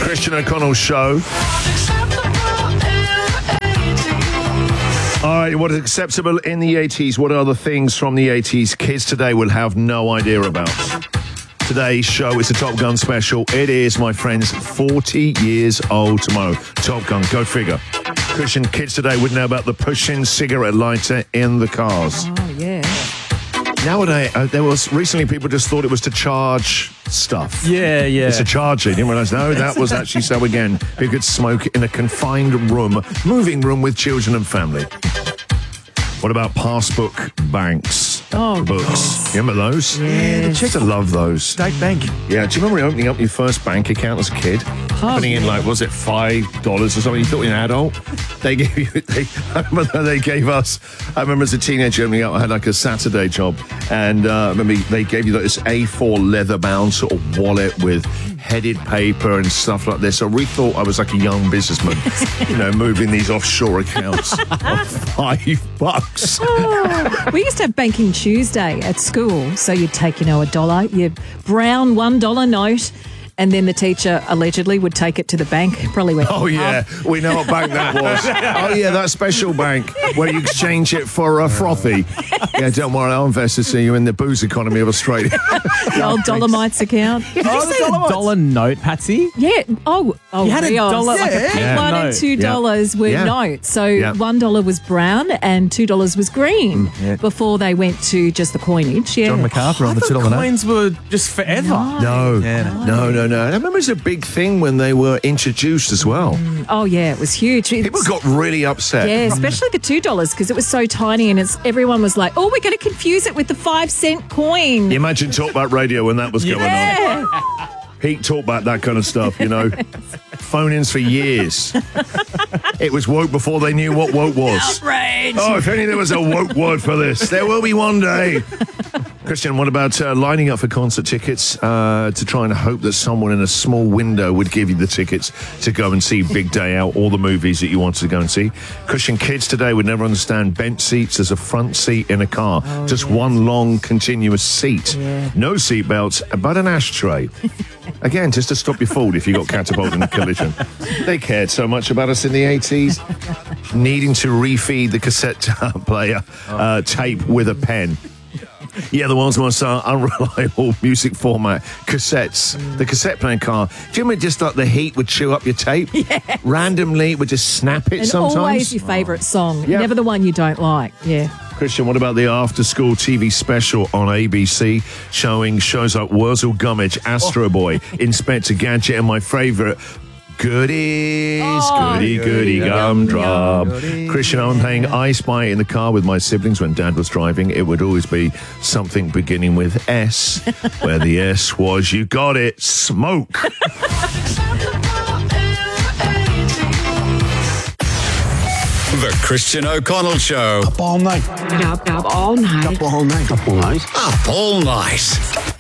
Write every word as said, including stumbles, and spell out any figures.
Christian O'Connell Show. All right, what is acceptable in the eighties? What are the things from the eighties kids today will have no idea about? Today's show is a Top Gun special. It is, my friends, forty years old tomorrow. Top Gun, go figure. Christian, kids today would know about the push-in cigarette lighter in the cars. Oh, yeah. Nowadays, uh, there was recently people just thought it was to charge stuff. Yeah, yeah. It's a charger. Didn't realise. No, that was actually so again. You could smoke in a confined room, moving room with children and family. What about passbook banks? Oh, books. yes. You remember those? Yeah. I used to love those. State Bank. Yeah. Do you remember opening up your first bank account as a kid? Oh, Putting in like, was it five dollars or something? You thought you were an adult. They gave you. They, I remember they gave us. I remember as a teenager opening up, I had like a Saturday job, and uh, I remember they gave you this A four leather-bound sort of wallet with headed paper and stuff like this. So we thought I was like a young businessman, you know, moving these offshore accounts of five bucks. Oh, we used to have Banking Tuesday at school. So you'd take, you know, a dollar, your brown one dollar note, and then the teacher allegedly would take it to the bank. Probably went, Oh, yeah. We know what bank that was. Oh, yeah, that special bank where you exchange it for a frothy. Yeah, don't worry, I'll invest to see you in the booze economy of Australia. the old Dolomites account. Did oh, you say a dollar note, Patsy? Yeah. Oh, oh, You had a Rios. dollar, like a Like pink one note. and two dollars were Yeah. notes. So Yeah. one dollar was brown and two dollars was green yeah. before they went to just the coinage. Yeah. John MacArthur on the two dollar note. Coins were just forever. No, Yeah, no, no, no. I remember it was a big thing when they were introduced as well. Oh yeah, it was huge. It's- People got really upset. Yeah, especially the two dollars because it was so tiny, and it's everyone was like, "Oh, we're going to confuse it with the five cent coin." You imagine Talkback Radio when that was going on. Yeah. Pete Talkback, that kind of stuff, you know. Phone-ins for years. It was woke before they knew what woke was. Outrage. Oh, if only there was a woke word for this. There will be one day. Christian, what about uh, lining up for concert tickets uh, to try and hope that someone in a small window would give you the tickets to go and see Big Day Out, all the movies that you wanted to go and see? Christian, kids today would never understand bench seats as a front seat in a car. Oh, Just yeah. one long continuous seat. Yeah. No seat belts, but an ashtray. Again, just to stop your fall if you got catapulted in a collision. They cared so much about us in the eighties. Needing to refeed the cassette player uh, tape with a pen. Yeah, the world's most uh, unreliable music format, cassettes. Mm. The cassette playing car. Do you remember just like the heat would chew up your tape? Yeah. Randomly, it would just snap it And sometimes. always your favourite song, Yeah. never the one you don't like. Yeah. Christian, what about the after-school T V special on A B C showing shows like Wurzel Gummidge, Astro Boy, Inspector Gadget, and my favourite, Goodies, Oh, Goody Goody Gumdrop. Christian, I'm playing I Spy in the car with my siblings when Dad was driving. It would always be something beginning with S, where the S was, you got it, smoke. The Christian O'Connell Show. Up all night. Up, up all night. Up all night. Up all night. Up all night.